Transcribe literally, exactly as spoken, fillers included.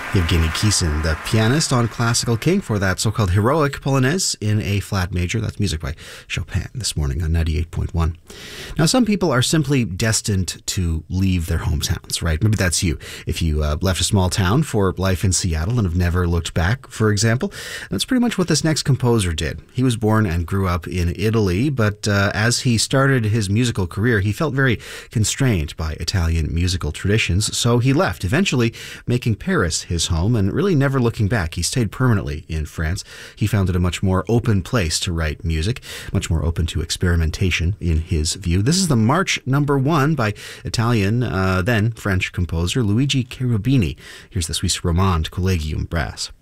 Yevgeny Kissin, the pianist on Classical King, for that so-called heroic Polonaise in A flat major. That's music by Chopin this morning on ninety-eight point one. Now, some people are simply destined to leave their hometowns, right? Maybe that's you. If you uh, left a small town for life in Seattle and have never looked back, for example, that's pretty much what this next composer did. He was born and grew up in Italy, but uh, as he started his musical career, he felt very constrained by Italian musical traditions, so he left, eventually making Paris his home and really never looking back. He stayed permanently in France. He found it a much more open place to write music, much more open to experimentation in his view. This is the March number one by Italian, uh, then French composer Luigi Cherubini. Here's the Swiss Romande Collegium Brass.